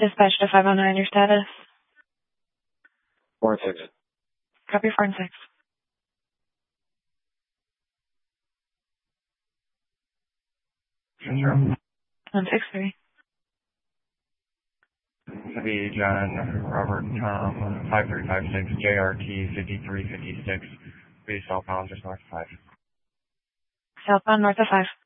Dispatch to 509, your status? 4 and 6. Copy 4 and 6. 163. City, John, Robert, Tom, 5356, JRT 5356. Be southbound, just north of 5. Southbound north of 5.